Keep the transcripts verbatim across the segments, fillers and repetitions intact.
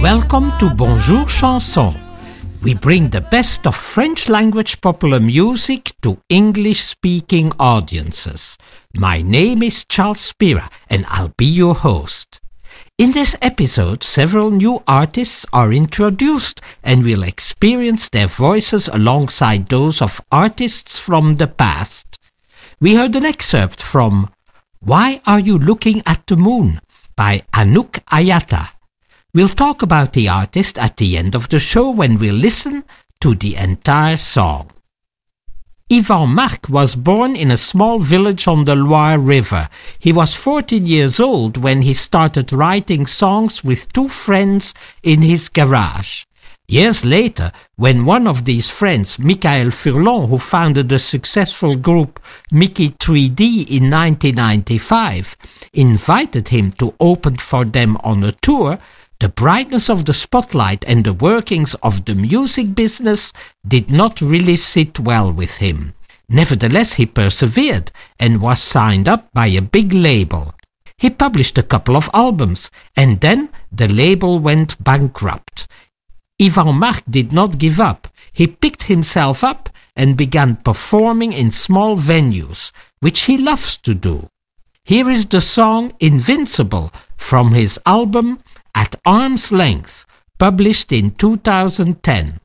Welcome to Bonjour Chanson. We bring the best of French language popular music to English-speaking audiences. My name is Charles Spira and I'll be your host. In this episode, several new artists are introduced and we'll experience their voices alongside those of artists from the past. We heard an excerpt from Why Are You Looking at the Moon by Anouk Ayata. We'll talk about the artist at the end of the show when we listen to the entire song. Yvan Marc was born in a small village on the Loire River. He was fourteen years old when he started writing songs with two friends in his garage. Years later, when one of these friends, Michael Furlan, who founded the successful group Mickey three D in nineteen ninety-five, invited him to open for them on a tour, the brightness of the spotlight and the workings of the music business did not really sit well with him. Nevertheless, he persevered and was signed up by a big label. He published a couple of albums, and then the label went bankrupt. Yvan Marc did not give up. He picked himself up and began performing in small venues, which he loves to do. Here is the song Invincible from his album At Arm's Length, published in two thousand ten.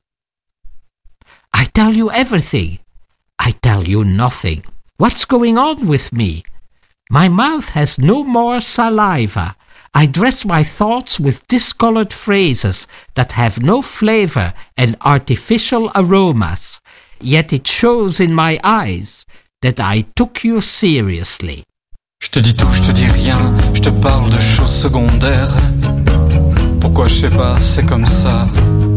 I tell you everything. I tell you nothing. What's going on with me? My mouth has no more saliva. I dress my thoughts with discolored phrases that have no flavor and artificial aromas. Yet it shows in my eyes that I took you seriously. Je te dis tout, je te dis rien, je te parle de choses secondaires. Pourquoi je sais pas, c'est comme ça.